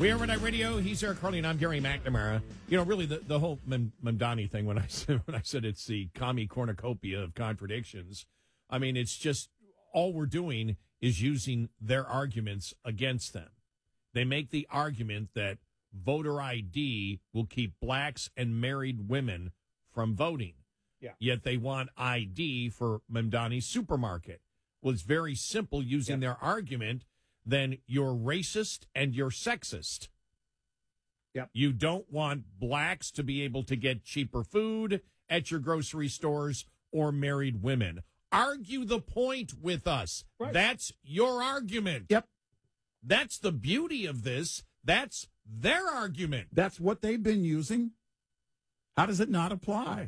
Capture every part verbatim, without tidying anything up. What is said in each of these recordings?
We are Red Radio. He's Eric Carly, and I'm Gary McNamara. You know, really, the, the whole Mamdani thing, when I said when I said it's the commie cornucopia of contradictions, I mean, it's just all we're doing is using their arguments against them. They make the argument that voter I D will keep blacks and married women from voting. Yeah. Yet they want I D for Mamdani's supermarket. Well, it's very simple using yeah. their argument. Then you're racist and you're sexist. Yep. You don't want blacks to be able to get cheaper food at your grocery stores or married women. Argue the point with us. Right. That's your argument. Yep. That's the beauty of this. That's their argument. That's what they've been using. How does it not apply?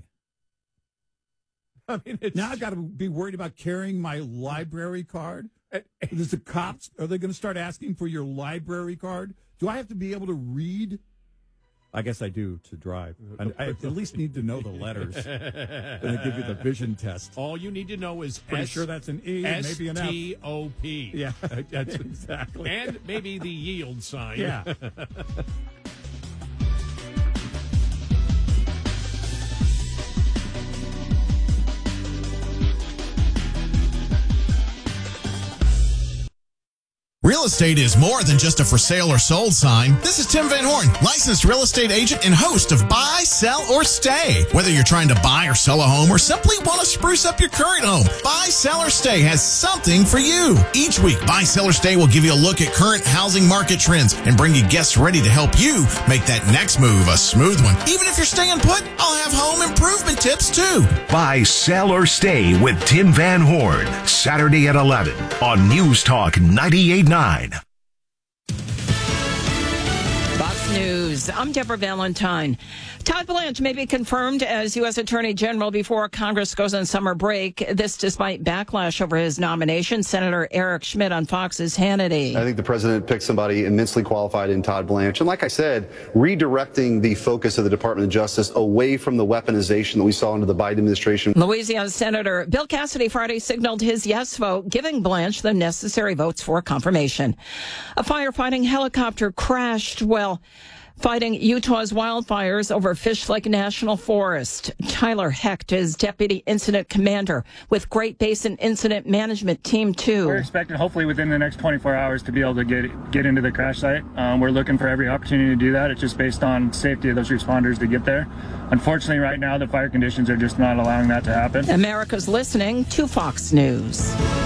I mean, it's... Now I've got to be worried about carrying my library card. Does the cops, are they going to start asking for your library card? Do I have to be able to read? I guess I do to drive. And I at least need to know the letters. Then they give you the vision test. All you need to know is pretty S- sure that's an E and maybe an F. S T O P. Yeah, that's exactly. And maybe the yield sign. Yeah. Real estate is more than just a for sale or sold sign. This is Tim Van Horn, licensed real estate agent and host of Buy, Sell, or Stay. Whether you're trying to buy or sell a home or simply want to spruce up your current home, Buy, Sell, or Stay has something for you. Each week, Buy, Sell, or Stay will give you a look at current housing market trends and bring you guests ready to help you make that next move a smooth one. Even if you're staying put, I'll have home improvement tips too. Buy, Sell, or Stay with Tim Van Horn, Saturday at eleven on News Talk ninety-eight point nine. Fox News. I'm Deborah Valentine. Todd Blanche may be confirmed as U S Attorney General before Congress goes on summer break. This despite backlash over his nomination. Senator Eric Schmidt on Fox's Hannity. I think the president picked somebody immensely qualified in Todd Blanche. And like I said, redirecting the focus of the Department of Justice away from the weaponization that we saw under the Biden administration. Louisiana Senator Bill Cassidy Friday signaled his yes vote, giving Blanche the necessary votes for confirmation. A firefighting helicopter crashed while fighting Utah's wildfires over Fish Lake National Forest. Tyler Hecht is Deputy Incident Commander with Great Basin Incident Management Team two. We're expecting hopefully within the next twenty-four hours to be able to get get into the crash site. Um, we're looking for every opportunity to do that. It's just based on safety of those responders to get there. Unfortunately, right now, the fire conditions are just not allowing that to happen. America's listening to Fox News.